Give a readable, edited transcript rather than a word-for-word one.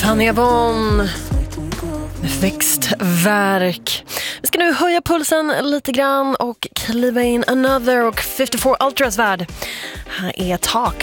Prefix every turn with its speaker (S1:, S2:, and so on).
S1: Tanja Von, växtverk. Vi ska nu höja pulsen lite grann och kliva in Another och 54 Ultras värld. Här är Talk